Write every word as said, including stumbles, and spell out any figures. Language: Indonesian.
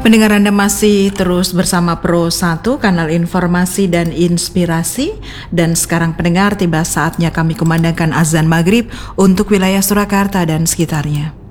Pendengar Anda masih terus bersama Pro satu, kanal informasi dan inspirasi. Dan sekarang pendengar, tiba saatnya kami kumandangkan azan maghrib untuk wilayah Surakarta dan sekitarnya.